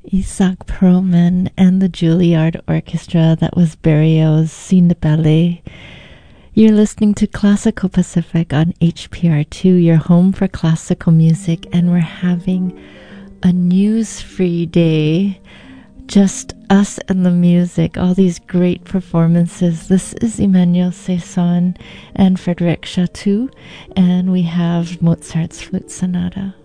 Isaac Perlman and the Juilliard Orchestra. That was Berrios Sindebele. You're listening to Classical Pacific on HPR2, your home for classical music, and we're having a news-free day. Just us and the music, all these great performances. This is Emmanuel Saison and Frédéric Chatou, and we have Mozart's Flute Sonata.